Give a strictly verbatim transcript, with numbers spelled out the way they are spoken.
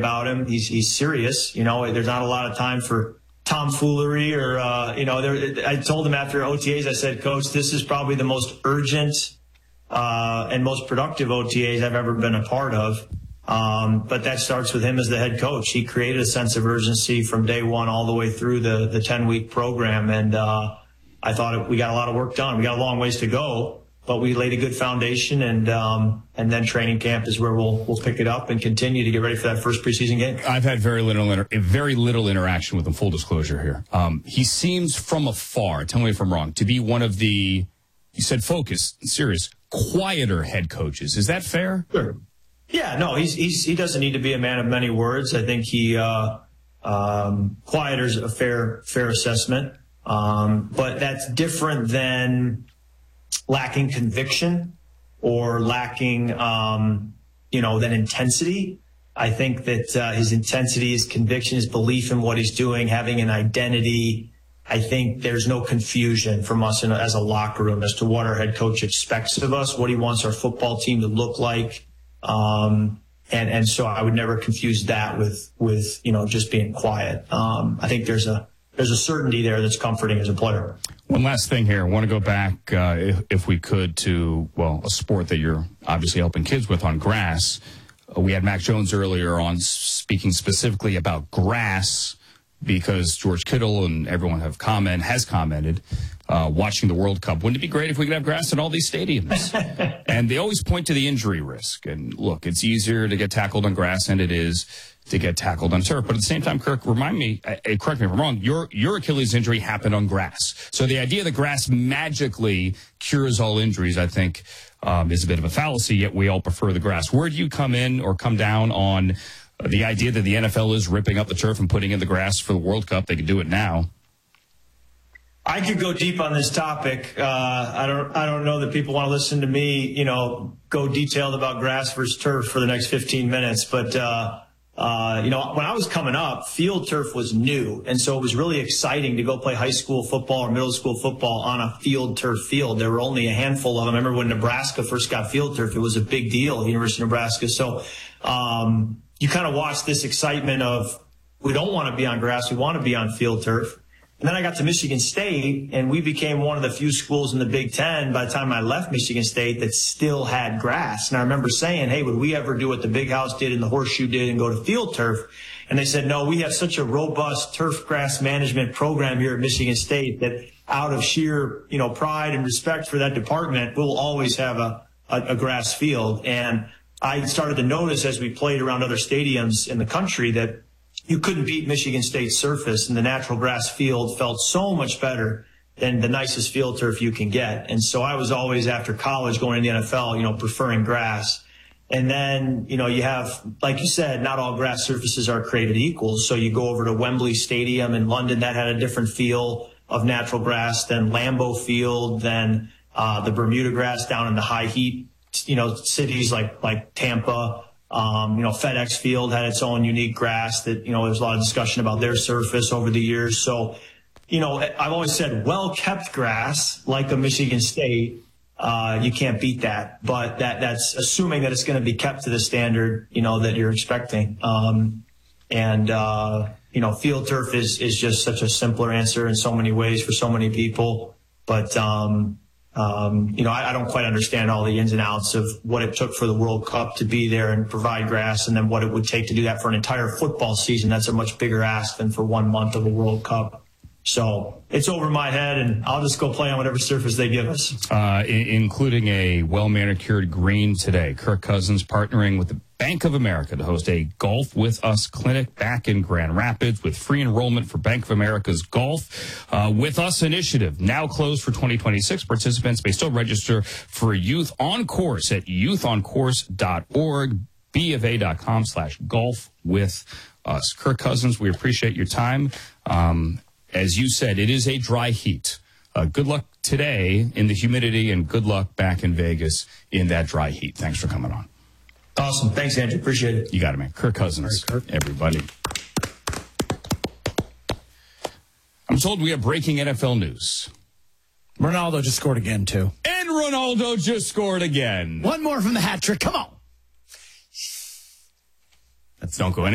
about him. He's he's serious. You know, there's not a lot of time for tomfoolery or, uh, you know, there, I told him after O T As, I said, Coach, this is probably the most urgent uh, and most productive O T As I've ever been a part of. Um, but that starts with him as the head coach. He created a sense of urgency from day one all the way through the, the ten-week program. And uh, I thought it, we got a lot of work done. We got a long ways to go, but we laid a good foundation. And um, and then training camp is where we'll we'll pick it up and continue to get ready for that first preseason game. I've had very little inter- very little interaction with him, full disclosure here. Um, he seems from afar, tell me if I'm wrong, to be one of the, you said focused, serious, quieter head coaches. Is that fair? Sure. Yeah, no, he's, he's, he doesn't need to be a man of many words. I think he, uh, um, quieter's a fair, fair assessment. Um, but that's different than lacking conviction or lacking, um, you know, that intensity. I think that, uh, his intensity, his conviction, his belief in what he's doing, having an identity. I think there's no confusion from us in, as a locker room as to what our head coach expects of us, what he wants our football team to look like. Um, and, and so I would never confuse that with, with, you know, just being quiet. Um, I think there's a, there's a certainty there that's comforting as a player. One last thing here. I want to go back, uh, if, if we could, to, well, a sport that you're obviously helping kids with on grass. Uh, we had Mac Jones earlier on speaking specifically about grass because George Kittle and everyone have comment, has commented, uh, watching the World Cup. Wouldn't it be great if we could have grass in all these stadiums? And they always point to the injury risk. And look, it's easier to get tackled on grass than it is to get tackled on turf. But at the same time, Kirk, remind me, uh, correct me if I'm wrong, your, your Achilles injury happened on grass. So the idea that grass magically cures all injuries, I think, um, is a bit of a fallacy, yet we all prefer the grass. Where do you come in or come down on the idea that the N F L is ripping up the turf and putting in the grass for the World Cup? They can do it now. I could go deep on this topic. Uh, I don't, I don't know that people want to listen to me, you know, go detailed about grass versus turf for the next fifteen minutes. But, uh, uh, you know, when I was coming up, field turf was new. And so it was really exciting to go play high school football or middle school football on a field turf field. There were only a handful of them. I remember when Nebraska first got field turf, it was a big deal, University of Nebraska. So, um, you kind of watch this excitement of, we don't want to be on grass, we want to be on field turf. And then I got to Michigan State, and we became one of the few schools in the Big Ten by the time I left Michigan State that still had grass. And I remember saying, hey, would we ever do what the Big House did and the Horseshoe did and go to field turf? And they said, no, we have such a robust turf grass management program here at Michigan State that out of sheer, you know, pride and respect for that department, we'll always have a, a, a grass field. And I started to notice as we played around other stadiums in the country that you couldn't beat Michigan State's surface, and the natural grass field felt so much better than the nicest field turf you can get. And so I was always, after college, going to the N F L, you know, preferring grass. And then, you know, you have, like you said, not all grass surfaces are created equal. So you go over to Wembley Stadium in London, that had a different feel of natural grass than Lambeau Field, than uh, the Bermuda grass down in the high heat, you know, cities like, like Tampa. Um, you know, FedEx Field had its own unique grass that, you know, there's a lot of discussion about their surface over the years. So, you know, I've always said well-kept grass, like a Michigan State, uh, you can't beat that. But that that's assuming that it's going to be kept to the standard, you know, that you're expecting. Um, and, uh, you know, field turf is, is just such a simpler answer in so many ways for so many people. But, um, Um, you know, I, I don't quite understand all the ins and outs of what it took for the World Cup to be there and provide grass, and then what it would take to do that for an entire football season. That's a much bigger ask than for one month of a World Cup. So it's over my head, and I'll just go play on whatever surface they give us. Uh, I- including a well-manicured green today. Kirk Cousins partnering with the Bank of America to host a Golf With Us clinic back in Grand Rapids with free enrollment for Bank of America's Golf uh, With Us initiative. Now closed for twenty twenty-six. Participants may still register for Youth on Course at youth on course dot org, bofa.com slash golf with us. Kirk Cousins, we appreciate your time. Um, as you said, it is a dry heat. Uh, good luck today in the humidity, and good luck back in Vegas in that dry heat. Thanks for coming on. Awesome. Thanks, Andrew. Appreciate it. You got it, man. Kirk Cousins, All right, Kirk. Everybody. I'm told we have breaking N F L news. Ronaldo just scored again, too. And Ronaldo just scored again. One more from the hat trick. Come on. Let's don't go any